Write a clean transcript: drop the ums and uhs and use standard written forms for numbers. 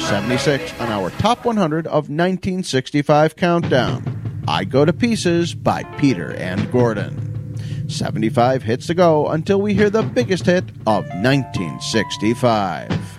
76 on our Top 100 of 1965 countdown. I Go to Pieces by Peter and Gordon. 75 hits to go until we hear the biggest hit of 1965.